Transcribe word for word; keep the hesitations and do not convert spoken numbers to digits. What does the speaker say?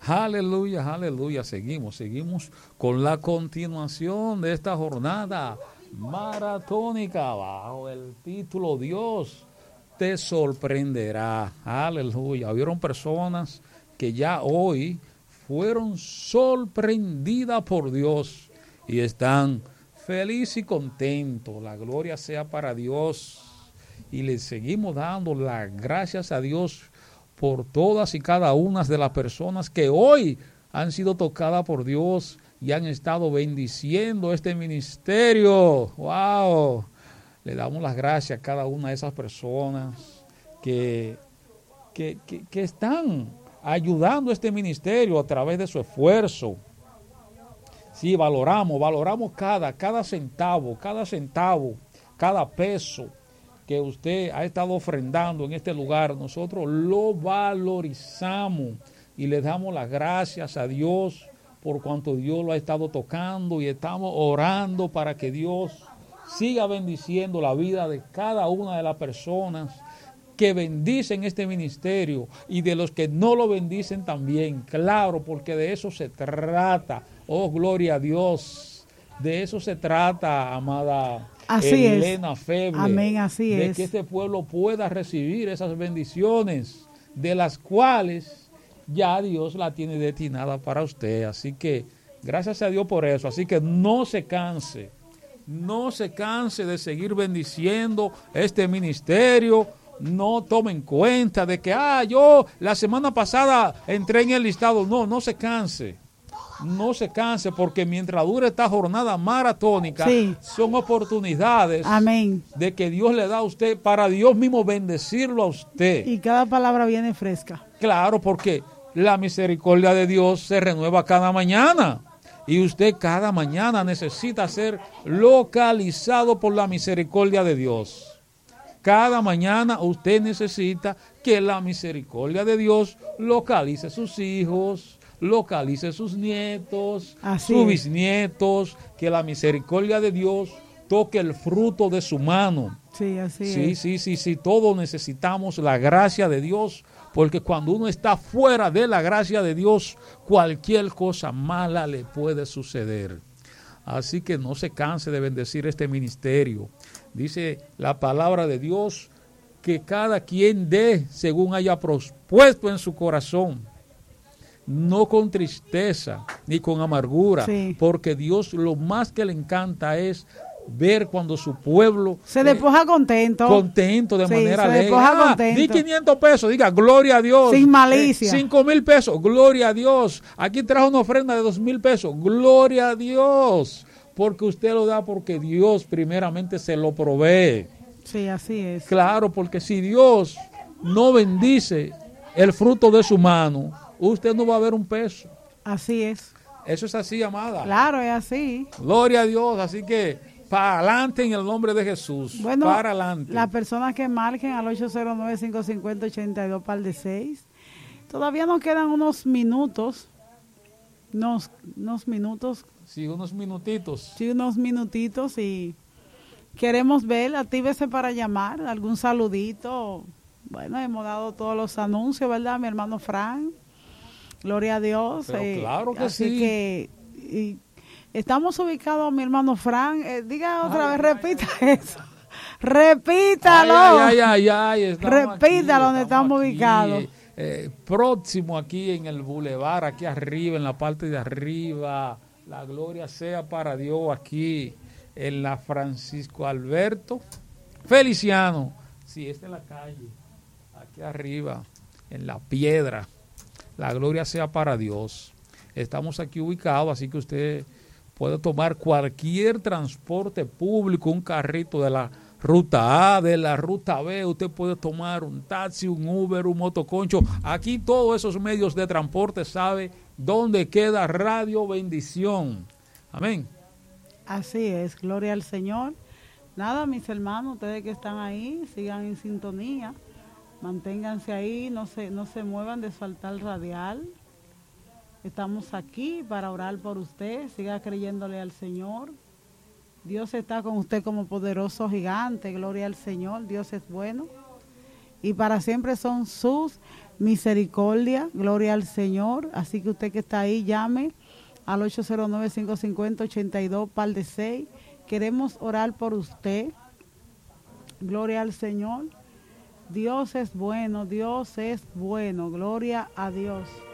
Aleluya, aleluya. Seguimos, seguimos con la continuación de esta jornada maratónica bajo el título Dios te sorprenderá. Aleluya. Hubieron personas que ya hoy fueron sorprendidas por Dios y están felices y contentos. La gloria sea para Dios. Y le seguimos dando las gracias a Dios por todas y cada una de las personas que hoy han sido tocadas por Dios y han estado bendiciendo este ministerio. ¡Wow! Le damos las gracias a cada una de esas personas que, que, que, que están ayudando a este ministerio a través de su esfuerzo. Sí, valoramos, valoramos cada, cada centavo, cada centavo, cada peso que usted ha estado ofrendando en este lugar. Nosotros lo valorizamos y le damos las gracias a Dios por cuanto Dios lo ha estado tocando, y estamos orando para que Dios siga bendiciendo la vida de cada una de las personas que bendicen este ministerio y de los que no lo bendicen también. Claro, porque de eso se trata. Oh, gloria a Dios. De eso se trata, amada así Elena es. Feble. Amén, así de es. que este pueblo pueda recibir esas bendiciones de las cuales ya Dios la tiene destinada para usted. Así que gracias a Dios por eso. Así que no se canse, no se canse de seguir bendiciendo este ministerio. No tome en cuenta de que, ah, yo la semana pasada entré en el listado. No, no se canse. No se canse, porque mientras dure esta jornada maratónica, sí, son oportunidades, amén, de que Dios le da a usted para Dios mismo bendecirlo a usted. Y cada palabra viene fresca. Claro, porque la misericordia de Dios se renueva cada mañana. Y usted cada mañana necesita ser localizado por la misericordia de Dios. Cada mañana usted necesita que la misericordia de Dios localice a sus hijos, localice sus nietos, así sus es. bisnietos, que la misericordia de Dios toque el fruto de su mano. Sí, así sí, es. Sí, sí, sí, todos necesitamos la gracia de Dios, porque cuando uno está fuera de la gracia de Dios, cualquier cosa mala le puede suceder. Así que no se canse de bendecir este ministerio. Dice la palabra de Dios que cada quien dé según haya propuesto en su corazón, no con tristeza ni con amargura, sí, porque Dios lo más que le encanta es ver cuando su pueblo se despoja eh, contento, contento de sí, manera se alegre. Ah, contento. Di quinientos pesos, diga gloria a Dios. Sin malicia. Eh, cinco mil pesos, gloria a Dios. Aquí trajo una ofrenda de dos mil pesos, gloria a Dios. Porque usted lo da porque Dios primeramente se lo provee. Sí, así es. Claro, porque si Dios no bendice el fruto de su mano, usted no va a ver un peso. Así es. Eso es así, amada. Claro, es así. Gloria a Dios. Así que para adelante en el nombre de Jesús. Bueno, para adelante. Las personas que marquen al ocho cero nueve, cinco cinco cero, ocho dos par de seis. Todavía nos quedan unos minutos. Unos, unos minutos. Sí, unos minutitos. Sí, unos minutitos y queremos ver, actívese para llamar, algún saludito. Bueno, hemos dado todos los anuncios, ¿verdad, mi hermano Frank? Gloria a Dios. Pero eh, claro que así sí. que y estamos ubicados, mi hermano Frank. Eh, diga otra ay, vez, ay, repita ay, eso. Repítalo. Ay, ay, ay, ay, repítalo donde estamos aquí, ubicados. Eh, próximo aquí en el bulevar, aquí arriba, en la parte de arriba. La gloria sea para Dios aquí en la Francisco Alberto Feliciano. Sí, esta es la calle, aquí arriba, en la piedra. La gloria sea para Dios. Estamos aquí ubicados, así que usted puede tomar cualquier transporte público, un carrito de la ruta A, de la ruta B. Usted puede tomar un taxi, un Uber, un motoconcho. Aquí todos esos medios de transporte sabe dónde queda Radio Bendición. Amén. Así es, gloria al Señor. Nada, mis hermanos, ustedes que están ahí, sigan en sintonía. Manténganse ahí, no se, no se muevan de su altar radial. Estamos aquí para orar por usted. Siga creyéndole al Señor. Dios está con usted como poderoso gigante. Gloria al Señor. Dios es bueno. y para siempre son sus misericordias. Gloria al Señor. Así que usted que está ahí, llame al ocho cero nueve, cinco cinco cero, ocho dos par de seis. Queremos orar por usted. Gloria al Señor. Dios es bueno, Dios es bueno. Gloria a Dios.